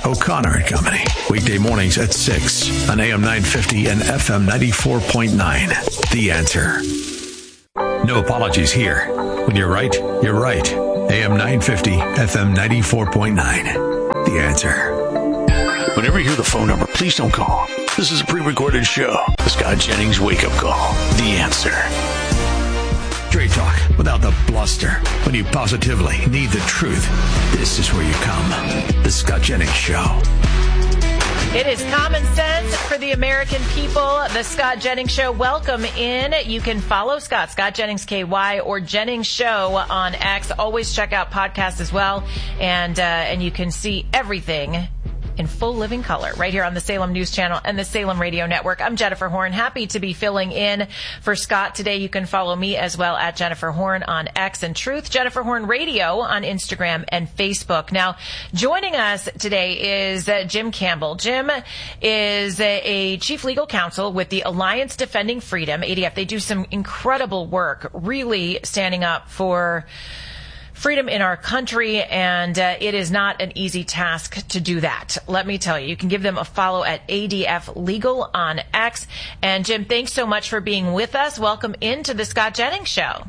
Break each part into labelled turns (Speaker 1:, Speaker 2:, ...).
Speaker 1: O'Connor and Company. Weekday mornings at 6 on AM 950 and FM 94.9. The Answer. No apologies here. When you're right, you're right. AM 950, FM 94.9. The Answer. Whenever you hear the phone number, please don't call. This is a pre-recorded show. The Scott Jennings wake-up call. The Answer. Straight talk without the bluster. When you positively need the truth, this is where you come. The Scott Jennings Show.
Speaker 2: It is common sense for the American people. The Scott Jennings Show. Welcome in. You can follow Scott Jennings KY, or Jennings Show on X. Always check out podcasts as well, and you can see everything in full living color right here on the Salem News Channel and the Salem Radio Network. I'm Jennifer Horn. Happy to be filling in for Scott today. You can follow me as well at Jennifer Horn on X and Truth, Jennifer Horn Radio on Instagram and Facebook. Now, joining us today is Jim Campbell. Jim is a chief legal counsel with the Alliance Defending Freedom, ADF. They do some incredible work, really standing up for freedom in our country, and it is not an easy task to do that. Let me tell you, you can give them a follow at ADF Legal on X. And Jim, thanks so much for being with us. Welcome into the Scott Jennings Show.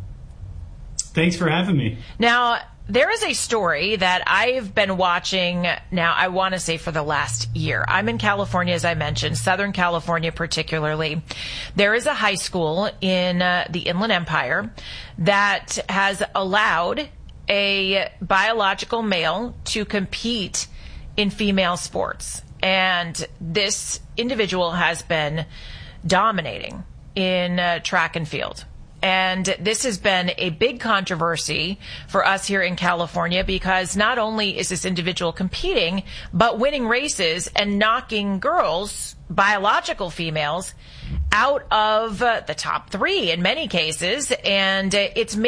Speaker 3: Thanks for having me.
Speaker 2: Now, there is a story that I've been watching now, I want to say for the last year. I'm in California, as I mentioned, Southern California particularly. There is a high school in the Inland Empire that has allowed a biological male to compete in female sports. And this individual has been dominating in track and field. And this has been a big controversy for us here in California, because not only is this individual competing, but winning races and knocking girls, biological females, out of the top three in many cases. And it's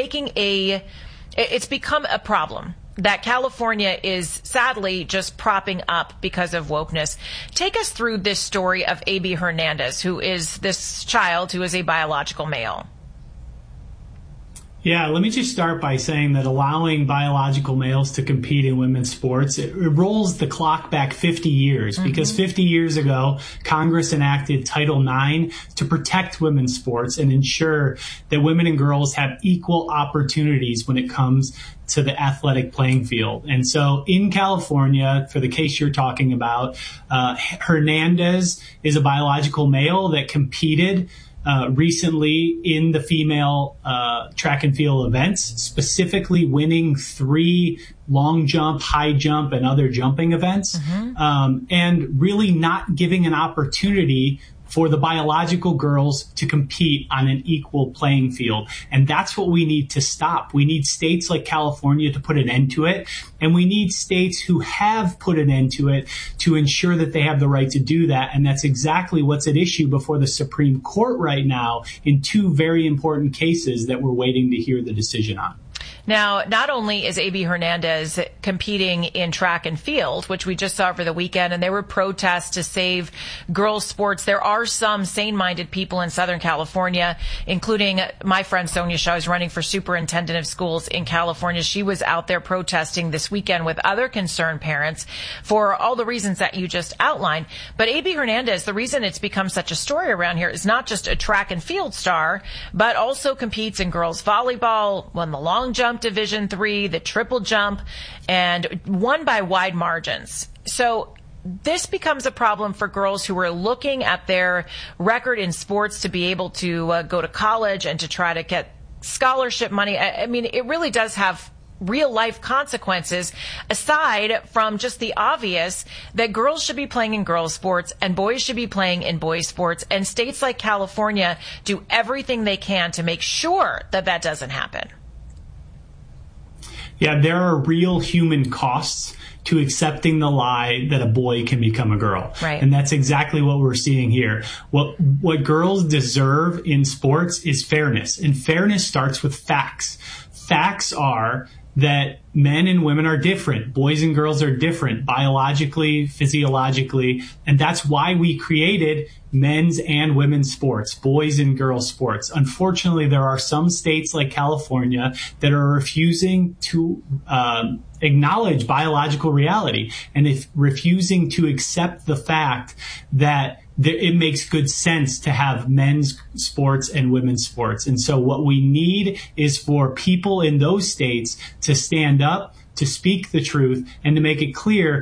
Speaker 2: become a problem that California is sadly just propping up because of wokeness. Take us through this story of A.B. Hernandez, who is this child who is a biological male.
Speaker 3: Yeah, let me just start by saying that allowing biological males to compete in women's sports, it rolls the clock back 50 years, because 50 years ago, Congress enacted Title IX to protect women's sports and ensure that women and girls have equal opportunities when it comes to the athletic playing field. And so in California, for the case you're talking about, Hernandez is a biological male that competed recently in the female track and field events, specifically winning 3 long jump, high jump, and other jumping events, and really not giving an opportunity for the biological girls to compete on an equal playing field. And that's what we need to stop. We need states like California to put an end to it. And we need states who have put an end to it to ensure that they have the right to do that. And that's exactly what's at issue before the Supreme Court right now in 2 very important cases that we're waiting to hear the decision on.
Speaker 2: Now, not only is A.B. Hernandez competing in track and field, which we just saw over the weekend, and there were protests to save girls' sports. There are some sane-minded people in Southern California, including my friend Sonia Shaw, who's running for superintendent of schools in California. She was out there protesting this weekend with other concerned parents for all the reasons that you just outlined. But A.B. Hernandez, the reason it's become such a story around here is not just a track and field star, but also competes in girls volleyball, won the long jump Division III, the triple jump, and won by wide margins. So this becomes a problem for girls who are looking at their record in sports to be able to go to college and to try to get scholarship money. I mean, it really does have real life consequences, aside from just the obvious that girls should be playing in girls sports and boys should be playing in boys sports. And states like California do everything they can to make sure that that doesn't happen.
Speaker 3: Yeah, there are real human costs to accepting the lie that a boy can become a girl.
Speaker 2: Right.
Speaker 3: And that's exactly what we're seeing here. What girls deserve in sports is fairness. And fairness starts with facts. Facts are that men and women are different. Boys and girls are different biologically, physiologically. And that's why we created men's and women's sports, boys and girls sports. Unfortunately, there are some states like California that are refusing to acknowledge biological reality and refusing to accept the fact that it makes good sense to have men's sports and women's sports. And so what we need is for people in those states to stand up, to speak the truth, and to make it clear